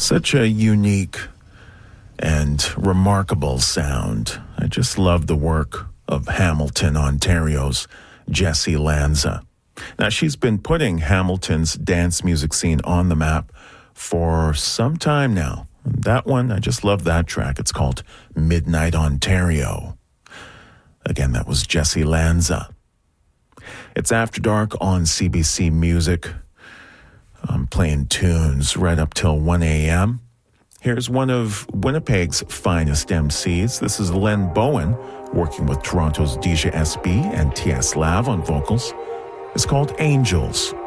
Such a unique and remarkable sound. I just love the work of Hamilton, Ontario's Jessie Lanza. Now, she's been putting Hamilton's dance music scene on the map for some time now. That one, I just love that track. It's called Midnight Ontario. Again, that was Jessie Lanza. It's After Dark on CBC Music. I'm playing tunes right up till 1 a.m. Here's one of Winnipeg's finest MCs. This is Len Bowen, working with Toronto's Deja SB and T.S. Lav on vocals. It's called Angels.